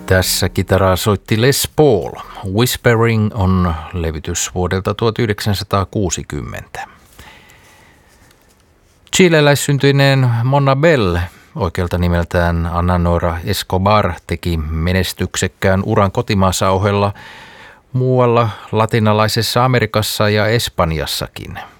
Tässä kitaraa soitti Les Paul. Whispering on levytys vuodelta 1960. Chileläissyntyinen Mona Bell, oikealta nimeltään Ana Nora Escobar, teki menestyksekkään uran kotimaassa ohella muualla latinalaisessa Amerikassa ja Espanjassakin.